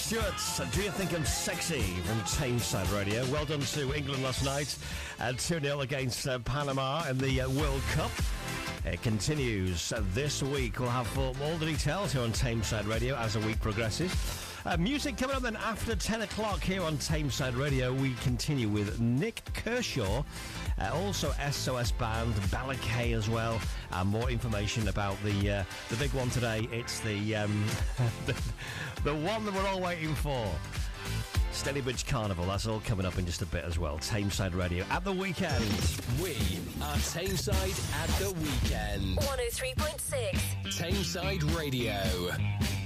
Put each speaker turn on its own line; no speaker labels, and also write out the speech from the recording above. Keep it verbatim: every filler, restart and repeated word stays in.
Stewart, do you think I'm sexy from Tameside Radio? Well done to England last night, uh, two nil against uh, Panama in the uh, World Cup. It continues uh, this week. We'll have uh, all the details here on Tameside Radio as the week progresses. Uh, music coming up then after ten o'clock here on Tameside Radio. We continue with Nick Kershaw, uh, also S O S Band, Balakay as well, and more information about the uh, the big one today. It's the, um, the the one that we're all waiting for. Stellybridge Carnival, that's all coming up in just a bit as well. Tameside Radio at the weekend.
We are Tameside at the weekend.
one oh three point six
Tameside Radio.